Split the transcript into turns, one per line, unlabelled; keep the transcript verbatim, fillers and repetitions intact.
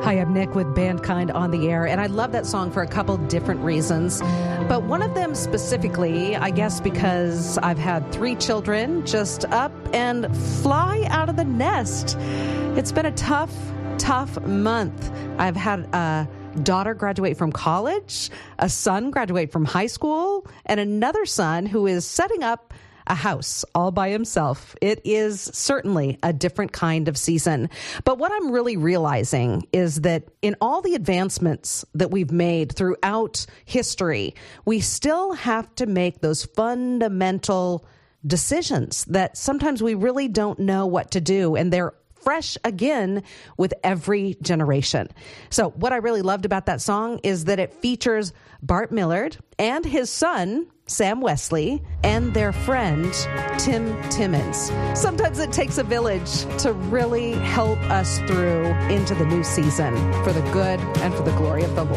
Hi, I'm Nick with Bandkind on the Air, and I love that song for a couple different reasons. But one of them specifically, I guess because I've had three children just up and fly out of the nest. It's been a tough, tough month. I've had a daughter graduate from college, a son graduate from high school, and another son who is setting up a house all by himself. It is certainly a different kind of season. But what I'm really realizing is that in all the advancements that we've made throughout history, we still have to make those fundamental decisions that sometimes we really don't know what to do, and they're fresh again with every generation. So what I really loved about that song is that it features Bart Millard and his son, Sam Wesley, and their friend, Tim Timmons. Sometimes it takes a village to really help us through into the new season for the good and for the glory of the Lord.